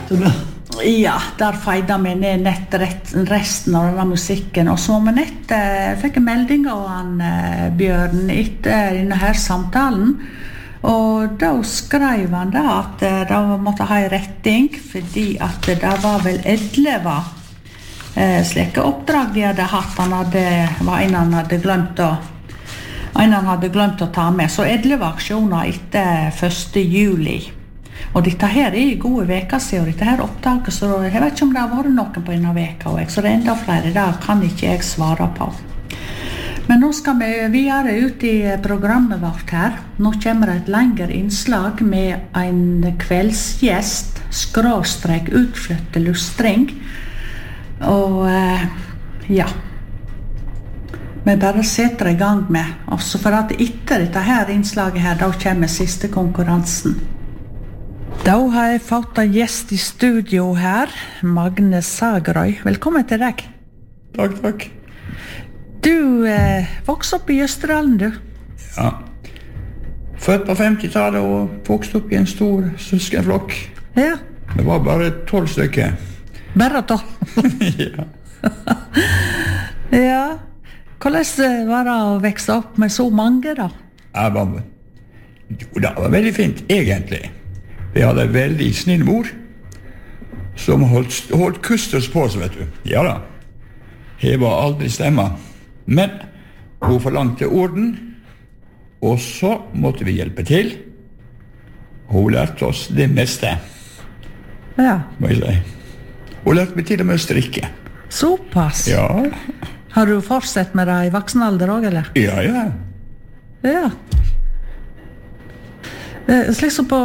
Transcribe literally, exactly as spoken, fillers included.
fortsatte du? Ja, der feide vi ned nett resten av denne musikken, og så med nett eh, fikk jeg melding av han eh, Bjørn etter denne her samtalen, og da skrev han da at eh, da måtte ha en retting, fordi at det var vel elleve eh, slike oppdrag de hadde hatt, han hadde, var en han hadde glemt å en han hadde glemt å ta med, så elleve aksjoner etter første juli. Og dette her er gode veker siden, og dette her opptaket, så jeg vet ikke om det har vært noen på denne veka, så det er enda flere der, kan ikke jeg svare på. Men nå skal vi videre ut i programmet vårt her. Nå kommer et lengre innslag med en kveldsgjest, skråstrek utflytte lustring. Og ja, vi bare setter i gang med, også for at etter dette her innslaget her, da kommer siste konkurransen. Da har jeg fått en gjest i studio her, Magne Sagerøy. Velkommen til deg. Takk, takk. Du eh, vokste opp i Østerdalen, du? Ja. Født på femtitallet og vokste opp i en stor søskenflokk. Ja. Det var bare tolv stykker. Bare tolv? Ja. Ja. Hvordan var det å vokse opp med så mange, da? Jeg var, jo, det var veldig fint, egentlig. Vi hadde en veldig snill mor som holdt, holdt kustus på oss, vet du. Ja da. Her var aldri stemma. Men hun forlangte orden, og så måtte vi hjelpe til. Hun lærte oss det meste. Ja. Må jeg si. Hun lærte meg til og med å strikke. Såpass? Ja. Har du fortsatt med det i voksen alder også, eller? Ja, ja. Ja. Slik som på